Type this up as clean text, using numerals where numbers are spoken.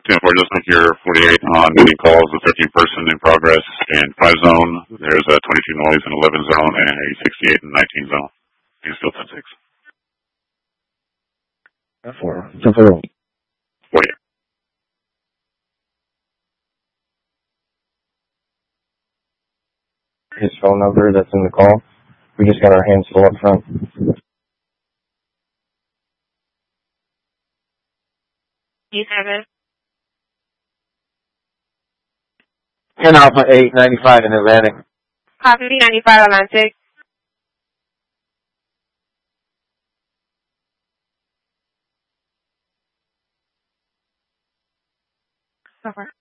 10-4, just like your 48 on many calls, a 13 person in progress and 5 zone. There's a 22 noise in 11 zone and a 68 and 19 zone. And still 10-6. 4. 10-4. 48. His phone number that's in the call. We just got our hands full up front. 7. 10 Alpha 8, 95 in Atlantic. Copy 95 Atlantic. So far.